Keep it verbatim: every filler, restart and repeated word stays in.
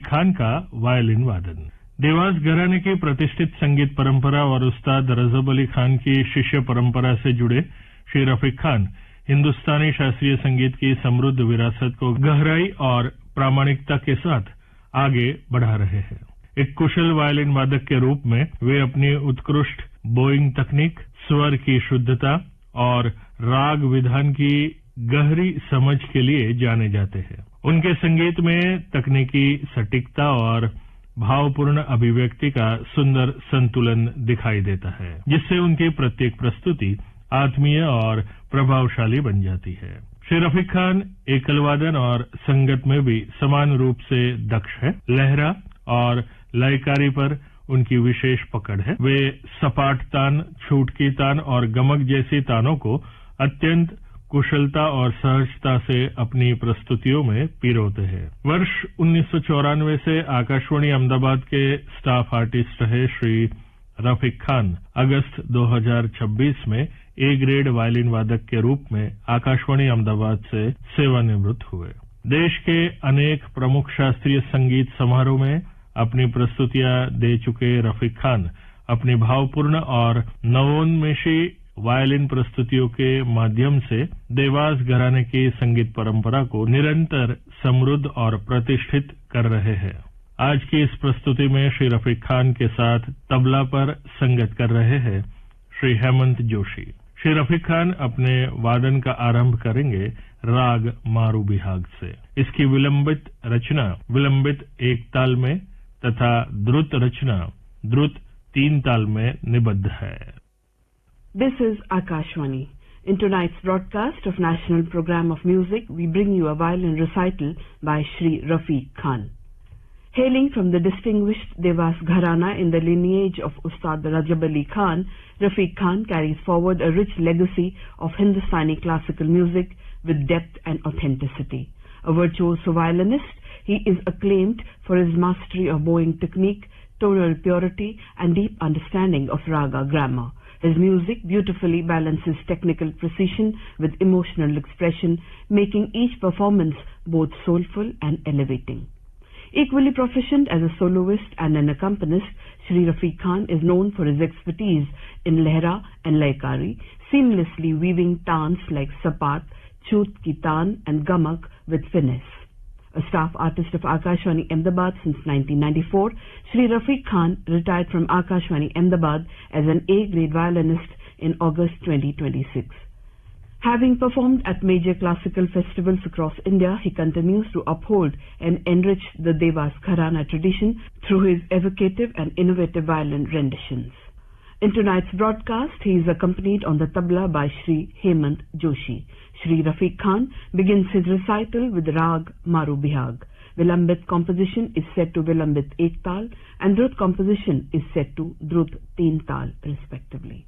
खान का वायलिन वादन। देवास घराने की प्रतिष्ठित संगीत परंपरा और उस्ताद रजब अली खान की शिष्य परंपरा से जुड़े श्री रफीक खान हिंदुस्तानी शास्त्रीय संगीत की समृद्ध विरासत को गहराई और प्रामाणिकता के साथ आगे बढ़ा रहे हैं। एक कुशल वायलिन वादक के रूप में वे अपनी उत्कृष्ट बोइंग तकनीक, स्वर की शुद्धता और राग विधान की गहरी समझ के लिए जाने जाते हैं। उनके संगीत में तकनीकी सटीकता और भावपूर्ण अभिव्यक्ति का सुंदर संतुलन दिखाई देता है, जिससे उनकी प्रत्येक प्रस्तुति आत्मीय और प्रभावशाली बन जाती है। श्री रफीक खान एकल वादन और संगत में भी समान रूप से दक्ष है। लहरा और लयकारी पर उनकी विशेष पकड़ है। वे सपाट तान, छूटकी तान और गमक जैसी तानों को अत्यंत कुशलता और सहजता से अपनी प्रस्तुतियों में पिरोते हैं। वर्ष उन्नीस सौ चौरानवे से आकाशवाणी अहमदाबाद के स्टाफ आर्टिस्ट रहे श्री रफीक खान अगस्त दो हज़ार छब्बीस में ए ग्रेड वायलिन वादक के रूप में आकाशवाणी अहमदाबाद से सेवानिवृत्त हुए। देश के अनेक प्रमुख शास्त्रीय संगीत समारोह में अपनी प्रस्तुतियां दे चुके रफीक खान अपनी भावपूर्ण और नवोन्मेषी वायलिन प्रस्तुतियों के माध्यम से देवास घराने की संगीत परंपरा को निरंतर समृद्ध और प्रतिष्ठित कर रहे हैं। आज की इस प्रस्तुति में श्री रफीक खान के साथ तबला पर संगत कर रहे हैं श्री हेमंत जोशी। श्री रफीक खान अपने वादन का आरंभ करेंगे राग मारू बिहाग से। इसकी विलंबित रचना विलंबित एक ताल में तथा द्रुत रचना द्रुत तीन ताल में निबद्ध है। This is Akashwani. In tonight's broadcast of National Program of Music, we bring you a violin recital by Shri Rafeek Khan. Hailing from the distinguished Devas Gharana in the lineage of Ustad Rajab Ali Khan, Rafeek Khan carries forward a rich legacy of Hindustani classical music with depth and authenticity. A virtuoso violinist, he is acclaimed for his mastery of bowing technique, tonal purity, and deep understanding of raga grammar. His music beautifully balances technical precision with emotional expression, making each performance both soulful and elevating. Equally proficient as a soloist and an accompanist, Shri Rafeek Khan is known for his expertise in lehra and laikari, seamlessly weaving tans like sapat, chut ki taan and gamak with finesse. A staff artist of Akashwani Ahmedabad since nineteen ninety-four, Shri Rafeek Khan retired from Akashwani Ahmedabad as an A-grade violinist in August twenty twenty-six. Having performed at major classical festivals across India, he continues to uphold and enrich the Devas Gharana tradition through his evocative and innovative violin renditions. In tonight's broadcast, he is accompanied on the tabla by Shri Hemant Joshi. Shri Rafeek Khan begins his recital with Rag Maru Bihag. Vilambit composition is set to Vilambit Ek Tal and Drut composition is set to Drut Teen Tal respectively.